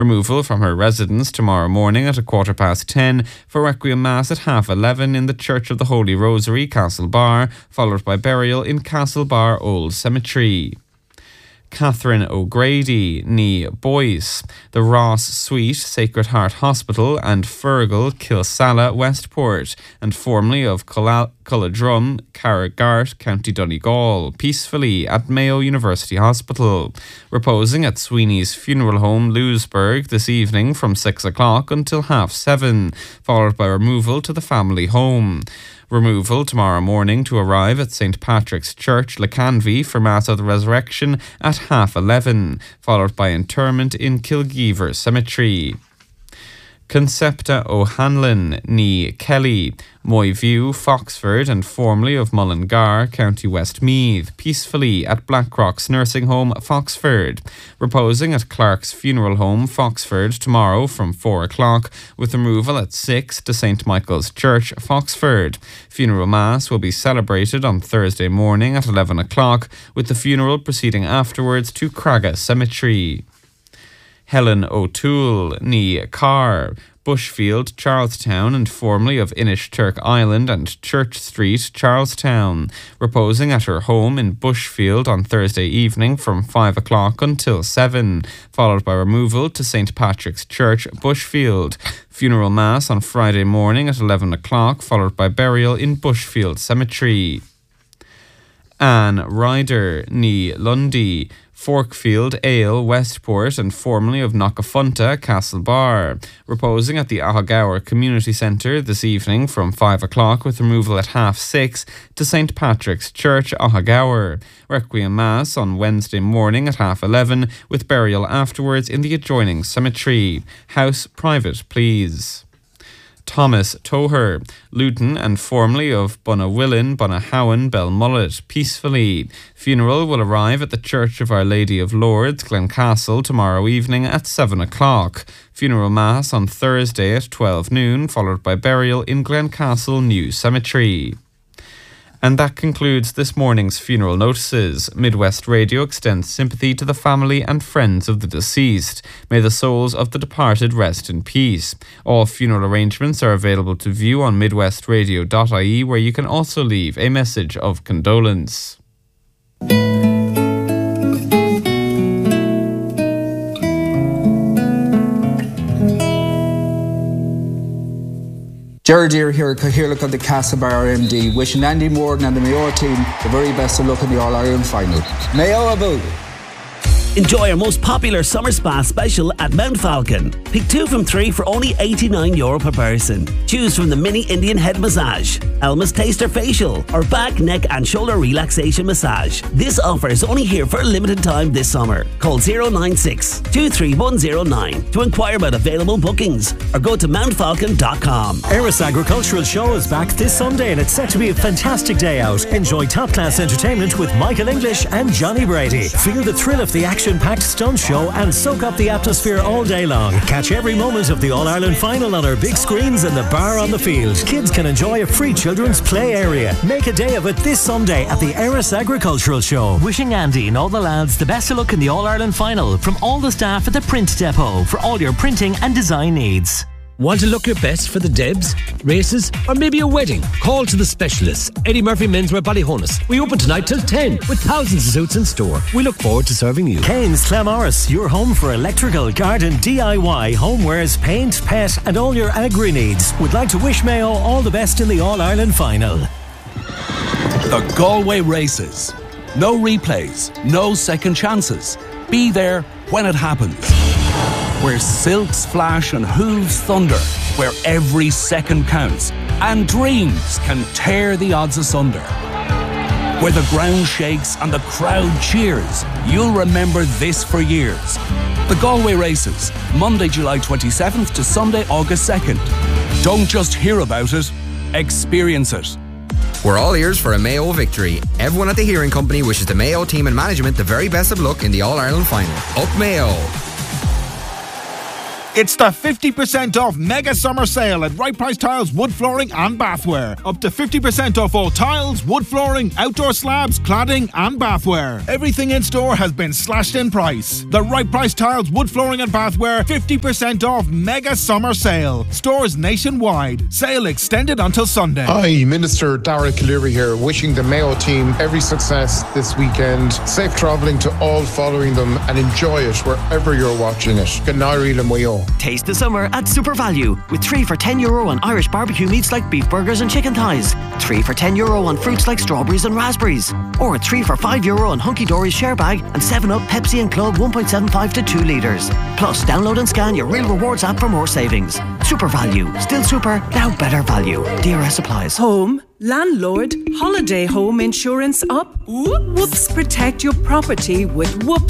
Removal from her residence tomorrow morning at 10:15 for Requiem Mass at 11:30 in the Church of the Holy Rosary, Castlebar, followed by burial in Castlebar Old Cemetery. Catherine O'Grady, ní Boyce, the Ross Suite, Sacred Heart Hospital, and Fergal, Kilsalla, Westport, and formerly of Culladrum, Carragart, County Donegal, peacefully at Mayo University Hospital, reposing at Sweeney's Funeral Home, Louisburg, this evening from 6 o'clock until 7:30, followed by removal to the family home. Removal tomorrow morning to arrive at St. Patrick's Church, Lacanvy, for Mass of the Resurrection at 11:30, followed by interment in Kilgeever Cemetery. Concepta O'Hanlon, ní Kelly, Moyview, Foxford, and formerly of Mullingar, County Westmeath, peacefully at Blackrock's Nursing Home, Foxford, reposing at Clark's Funeral Home, Foxford, tomorrow from 4 o'clock, with removal at 6 to St. Michael's Church, Foxford. Funeral Mass will be celebrated on Thursday morning at 11 o'clock, with the funeral proceeding afterwards to Craga Cemetery. Helen O'Toole, ní Carr, Bushfield, Charlestown, and formerly of Inishturk Island and Church Street, Charlestown, reposing at her home in Bushfield on Thursday evening from 5 o'clock until 7, followed by removal to St. Patrick's Church, Bushfield. Funeral Mass on Friday morning at 11 o'clock, followed by burial in Bushfield Cemetery. Anne Ryder, ní Lundy, Forkfield, Ale, Westport, and formerly of Knockafunta, Castlebar, reposing at the Ahagaur Community Centre this evening from 5 o'clock, with removal at 6:30 to St. Patrick's Church, Ahagaur. Requiem Mass on Wednesday morning at 11:30, with burial afterwards in the adjoining cemetery. House private, please. Thomas Toher, Luton, and formerly of Bunawillin, Bunahowan, Belmullet, peacefully. Funeral will arrive at the Church of Our Lady of Lourdes, Glencastle, tomorrow evening at 7 o'clock. Funeral Mass on Thursday at 12 noon, followed by burial in Glencastle New Cemetery. And that concludes this morning's funeral notices. Midwest Radio extends sympathy to the family and friends of the deceased. May the souls of the departed rest in peace. All funeral arrangements are available to view on midwestradio.ie, where you can also leave a message of condolence. Jared here, Cahirlock of the Castlebar MD, wishing Andy Morgan and the Mayo team the very best of luck in the All-Ireland final. Mayo Abu! Enjoy our most popular summer spa special at Mount Falcon. Pick 2 from 3 for only €89 per person. Choose from the mini Indian head massage, Elma's Taster facial, or back, neck and shoulder relaxation massage. This offer is only here for a limited time this summer. Call 096 23109 to inquire about available bookings, or go to mountfalcon.com. Eris Agricultural Show is back this Sunday, and it's set to be a fantastic day out. Enjoy top-class entertainment with Michael English and Johnny Brady. Feel the thrill of the action-packed stunt show and soak up the atmosphere all day long. Catch every moment of the All-Ireland final on our big screens and the bar on the field. Kids can enjoy a free children's play area. Make a day of it this Sunday at the Eris Agricultural Show. Wishing Andy and all the lads the best of luck in the All-Ireland final from all the staff at the Print Depot for all your printing and design needs. Want to look your best for the Debs, races, or maybe a wedding? Call to the specialists. Eddie Murphy Menswear Ballyhonus. We open tonight till 10 with thousands of suits in store. We look forward to serving you. Kane's Clamorris, your home for electrical, garden, DIY, homewares, paint, pet, and all your agri needs. Would like to wish Mayo all the best in the All-Ireland final. The Galway Races. No replays, no second chances. Be there when it happens. Where silks flash and hooves thunder, where every second counts and dreams can tear the odds asunder. Where the ground shakes and the crowd cheers, you'll remember this for years. The Galway Races, Monday, July 27th to Sunday, August 2nd. Don't just hear about it, experience it. We're all ears for a Mayo victory. Everyone at the Hearing Company wishes the Mayo team and management the very best of luck in the All-Ireland final. Up Mayo! It's the 50% off mega summer sale at Right Price Tiles, wood flooring and bathware. Up to 50% off all tiles, wood flooring, outdoor slabs, cladding and bathware. Everything in store has been slashed in price. The Right Price Tiles, wood flooring and bathware 50% off mega summer sale. Stores nationwide. Sale extended until Sunday. Hi, Minister Darragh Cleary here, wishing the Mayo team every success this weekend. Safe travelling to all following them and enjoy it wherever you're watching it. Ganari le Mayo. Taste the summer at Super Value with 3 for €10 on Irish barbecue meats like beef burgers and chicken thighs, 3 for €10 on fruits like strawberries and raspberries, or 3 for €5 on Hunky Dory's share bag and 7-Up, Pepsi and Club 1.75 to 2 litres. Plus, download and scan your Real Rewards app for more savings. Super Value. Still super, now better value. DRS applies. Home, landlord, holiday home insurance up? Whoops, protect your property with Whoops